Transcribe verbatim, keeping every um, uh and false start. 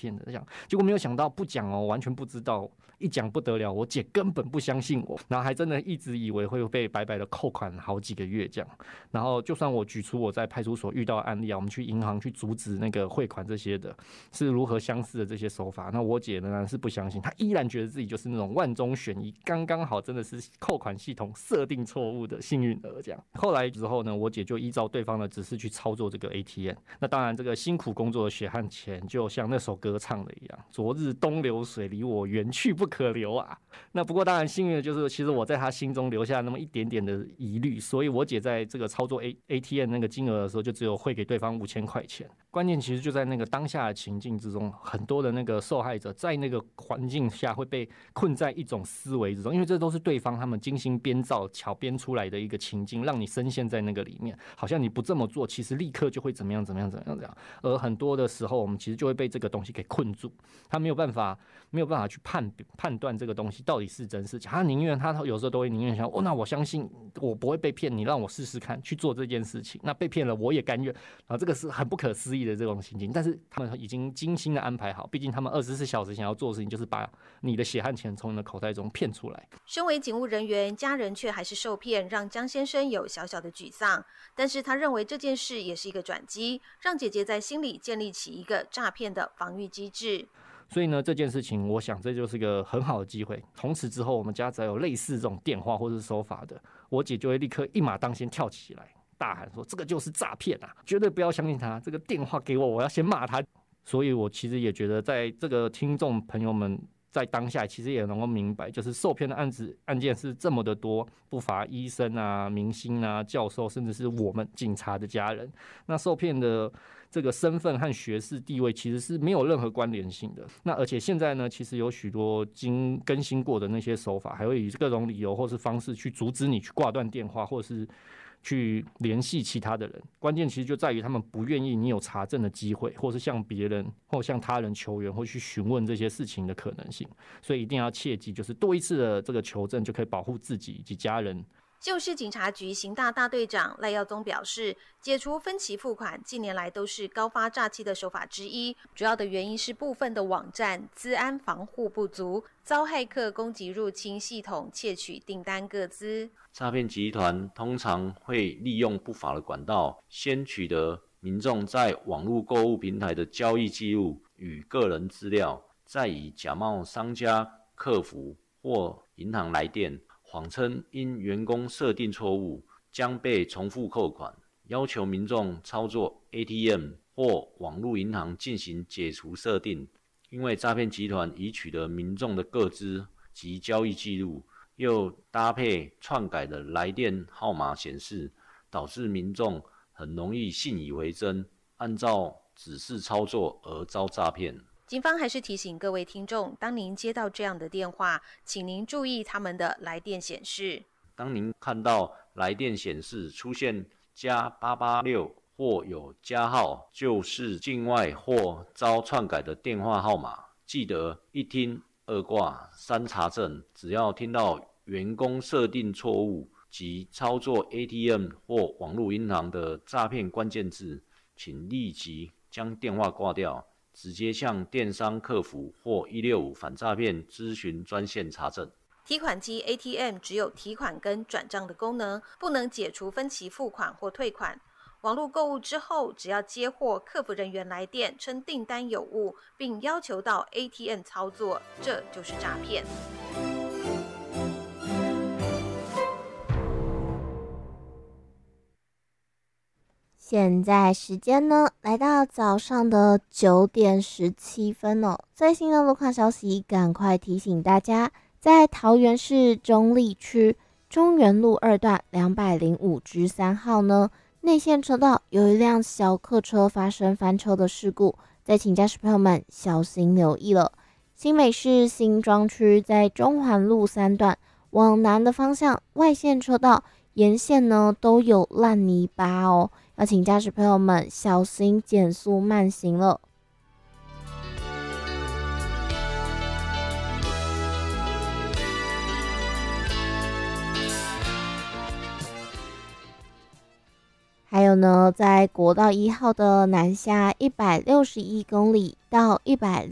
骗的这样。结果没有想到不讲哦，完全不知道，一讲不得了，我姐根本不相信我，然后还真的一直以为会被白白的扣款好几个月这样。然后就算我举出我在派出所遇到的案例啊，我们去银行去阻止那个汇款这些的，是如何相似的这些手法，那我姐仍然是不相信，她依然觉得自己就是那种万中选一，刚刚好真的是扣款系统设定错误的幸运儿这样。后来之后呢，我姐就依照对方的指示去操作这个 A T M。那当然，这个辛苦工作的血汗钱，就像那首歌唱的一样，昨日东流水离我远去不可留啊。那不过当然幸运的就是，其实我在她心中留下那么一点点的疑虑，所以我姐在这个操作 A T M 那个金额的时候，就只有汇给对方五千块钱。关键其实就在那个当下的情境之中，很多的那个受害者在那个环境下会被困在一种思维之中，因为这都是对方他们精心编造、巧编出来的一个情境，让你深陷在那个里面，好像你不这么做，其实立刻就会怎么样怎么样怎么样怎么样。而很多的时候，我们其实就会被这个东西给困住，他没有办法没有办法去判判断这个东西到底是真是假，他宁愿他有时候都会宁愿想，哦，那我相信我不会被骗，你让我试试看去做这件事情，那被骗了我也甘愿，然后这个是很不可思议的这种情景，但是他们已经精心的安排好，毕竟他们二十四小时想要做的事情就是把你的血汗钱从你的口袋中骗出来。 身为警务人员，家人却还是受骗，让江先生有小小的沮丧，但是他认为这件事也是一个转机，让姐姐在心里建立起一个诈骗的防御机制。 所以呢，这件事情我想这就是一个很好的机会。从此之后，我们家只要有类似这种电话或是手法的，我姐就会立刻一马当先跳起来，大喊说：“这个就是诈骗啊！绝对不要相信他！这个电话给我，我要先骂他。”所以，我其实也觉得，在这个听众朋友们在当下，其实也能够明白，就是受骗的案子案件是这么的多，不乏医生啊、明星啊、教授，甚至是我们警察的家人。那受骗的这个身份和学识地位其实是没有任何关联性的。那而且现在呢，其实有许多经更新过的那些手法，还会以各种理由或是方式去阻止你去挂断电话，或是去联系其他的人。关键其实就在于他们不愿意你有查证的机会，或是向别人或向他人求援，或去询问这些事情的可能性。所以一定要切记，就是多一次的这个求证就可以保护自己以及家人。 旧市警察局刑大大队长赖耀宗表示，解除分期付款近年来都是高发诈欺的手法之一，主要的原因是部分的网站资安防护不足，遭骇客攻击入侵系统，窃取订单个资。 诈骗集团通常会利用不法的管道，先取得民众在网络购物平台的交易记录与个人资料，再以假冒商家、客服或银行来电，谎称因员工设定错误将被重复扣款，要求民众操作 A T M 或网络银行进行解除设定。因为诈骗集团已取得民众的个资及交易记录，又搭配篡改的来电号码显示，导致民众很容易信以为真，按照指示操作而遭诈骗。 警方还是提醒各位听众，当您接到这样的电话，请您注意他们的来电显示。 当您看到来电显示出现加八八六或有加号，就是境外或遭篡改的电话号码，记得一听二挂三查证。只要听到员工设定错误及操作 A T M 或网络银行的诈骗关键字，请立即将电话挂掉，直接向电商客服或一六五反诈骗咨询专线查证。 提款机 A T M 只有提款跟转账的功能，不能解除分期付款或退款。网络购物之后，只要接获客服人员来电称订单有误，并要求到 A T M 操作，这就是诈骗。 现在时间呢，来到早上的九点十七分哦。最新的路况消息，赶快提醒大家，在桃园市中坜区中原路二段两百零五之三号呢，内线车道有一辆小客车发生翻车的事故，再请驾驶朋友们小心留意了。新北市新庄区在中环路三段往南的方向外线车道沿线呢都有烂泥巴哦，要请驾驶朋友们小心减速慢行了。还有呢，在国道一号的南下一百六十一公里到一百